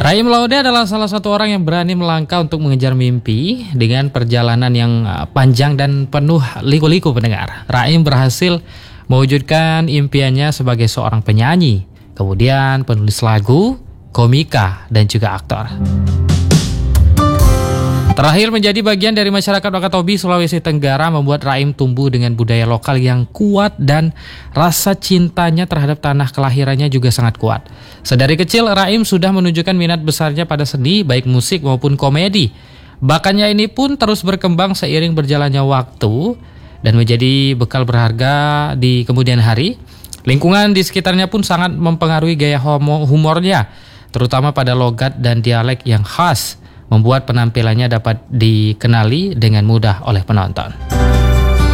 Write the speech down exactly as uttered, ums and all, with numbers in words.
Raim Laude adalah salah satu orang yang berani melangkah untuk mengejar mimpi dengan perjalanan yang panjang dan penuh liku-liku pendengar. Raim berhasil mewujudkan impiannya sebagai seorang penyanyi, kemudian penulis lagu, komika, dan juga aktor. Terakhir menjadi bagian dari masyarakat Wakatobi, Sulawesi Tenggara membuat Raim tumbuh dengan budaya lokal yang kuat dan rasa cintanya terhadap tanah kelahirannya juga sangat kuat. Sedari kecil Raim sudah menunjukkan minat besarnya pada seni baik musik maupun komedi. Bakatnya ini pun terus berkembang seiring berjalannya waktu dan menjadi bekal berharga di kemudian hari. Lingkungan di sekitarnya pun sangat mempengaruhi gaya humornya, terutama pada logat dan dialek yang khas, membuat penampilannya dapat dikenali dengan mudah oleh penonton.